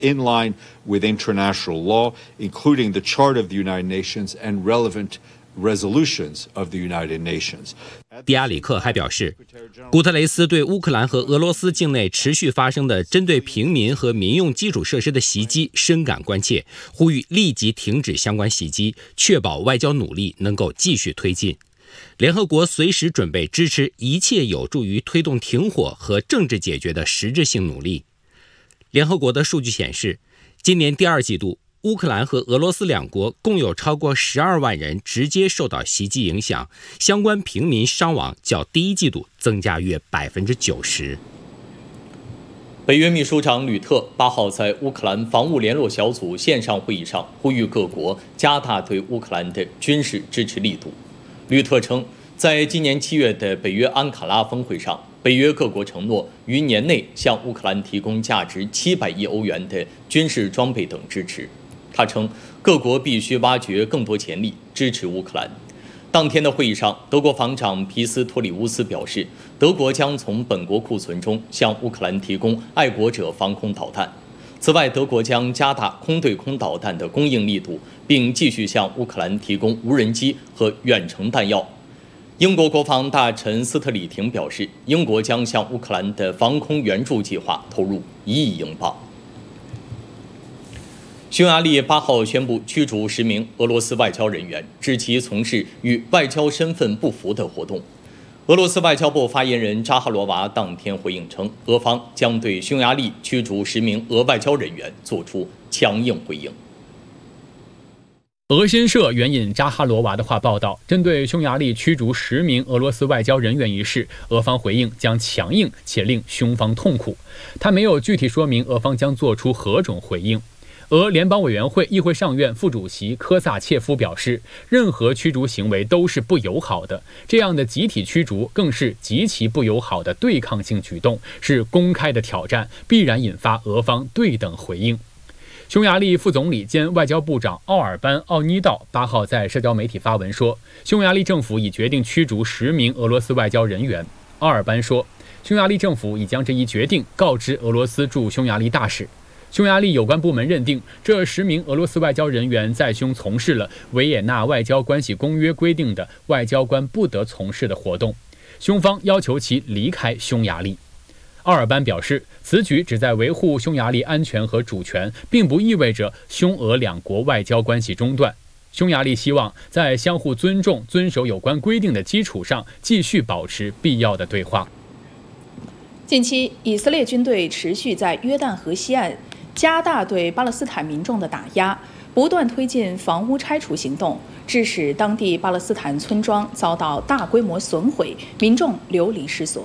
in line with international law, including the Charter of the United Nations and relevant resolutions of the United Nations. 蒂亚里克还表示，古特雷斯对乌克兰和俄罗斯境内持续发生的针对平民和民用基础设施的袭击深感关切，呼吁立即停止相关袭击，确保外交努力能够继续推进。联合国随时准备支持一切有助于推动停火和政治解决的实质性努力。联合国的数据显示，今年第二季度，乌克兰和俄罗斯两国共有超过12万人直接受到袭击影响，相关平民伤亡较第一季度增加约90%。 北约秘书长吕特8号在乌克兰防务联络小组线上会议上呼吁各国加大对乌克兰的军事支持力度。吕特称，在今年7月的北约安卡拉峰会上，北约各国承诺于年内向乌克兰提供价值700亿欧元的军事装备等支持。他称，各国必须挖掘更多潜力，支持乌克兰。当天的会议上，德国防长皮斯托里乌斯表示，德国将从本国库存中向乌克兰提供爱国者防空导弹。此外，德国将加大空对空导弹的供应力度，并继续向乌克兰提供无人机和远程弹药。英国国防大臣斯特里廷表示，英国将向乌克兰的防空援助计划投入1亿英镑。匈牙利8号宣布驱逐10名俄罗斯外交人员，指其从事与外交身份不符的活动。俄罗斯外交部发言人扎哈罗娃当天回应称，俄方将对匈牙利驱逐10名俄外交人员作出强硬回应。 俄新社援引扎哈罗娃的话报道，针对匈牙利驱逐10名俄罗斯外交人员一事，俄方回应将强硬且令匈方痛苦。他没有具体说明俄方将做出何种回应。俄联邦委员会议会上院副主席科萨切夫表示，任何驱逐行为都是不友好的，这样的集体驱逐更是极其不友好的对抗性举动，是公开的挑战，必然引发俄方对等回应。匈牙利副总理兼外交部长奥尔班·奥尼道8号在社交媒体发文说，匈牙利政府已决定驱逐10名俄罗斯外交人员。奥尔班说，匈牙利政府已将这一决定告知俄罗斯驻匈牙利大使。匈牙利有关部门认定，这10名俄罗斯外交人员在匈从事了维也纳外交关系公约规定的外交官不得从事的活动，匈方要求其离开匈牙利。奥尔班表示，此举旨在维护匈牙利安全和主权，并不意味着匈俄两国外交关系中断。匈牙利希望在相互尊重、遵守有关规定的基础上，继续保持必要的对话。 近期，以色列军队持续在约旦河西岸加大对巴勒斯坦民众的打压，不断推进房屋拆除行动，致使当地巴勒斯坦村庄遭到大规模损毁，民众流离失所。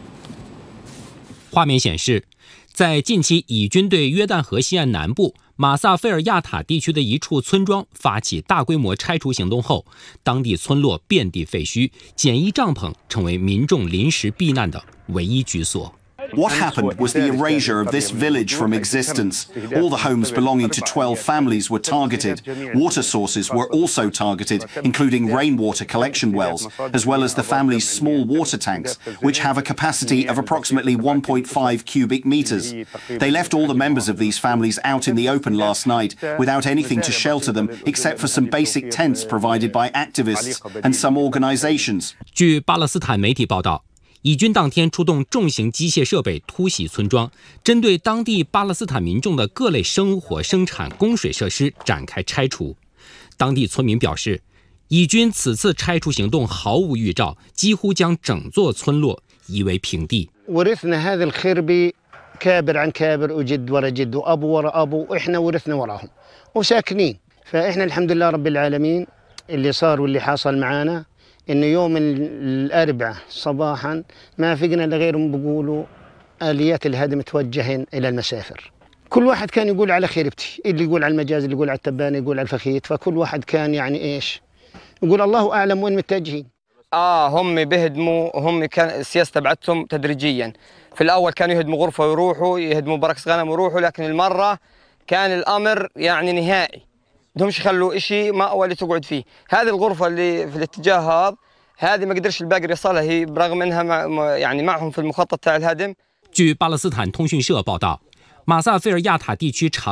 画面显示，在近期以军对约旦河西岸南部马萨费尔亚塔地区的一处村庄发起大规模拆除行动后，当地村落遍地废墟，简易帐篷成为民众临时避难的唯一居所。 What happened was the erasure of this village from existence. All the homes belonging to 12 families were targeted. Water sources were also targeted, including rainwater collection wells, as well as the family's small water tanks, which have a capacity of approximately 1.5 cubic meters. They left all the members of these families out in the open last night without anything to shelter them except for some basic tents provided by activists and some organizations. 据巴勒斯坦媒体报道，以军当天出动重型机械设备突袭村庄，针对当地巴勒斯坦民众的各类生活生产供水设施展开拆除。当地村民表示，以军此次拆除行动毫无预兆，几乎将整座村落夷为平地。 إنه يوم الأربعاء صباحا ما فينا إلا غيرهم بيقولوا آليات الهدم توجهن إلى المسافر. كل واحد كان يقول على خيربتي، اللي يقول على المجاز، اللي يقول على التبانة، يقول على الفخيت، فكل واحد كان يعني إيش يقول الله أعلم وين متجهين. هم بيهدموا، هم كان السياسة تبعتهم تدريجيا. في الأول كانوا يهدموا غرفة ويروحوا، يهدموا بركس غنم ويروحوا، لكن المرة كان الأمر يعني نهائي. بدهمش يخلوا إشي مأوى اللي تقعد فيه. هذه الغرفة اللي في الاتجاه هذا، هذه ما قدرش الباقي يصلها، هي برغم انها يعني معهم في المخطط تاع الهدم. 据巴勒斯坦通讯社报道，马萨费尔亚塔地区长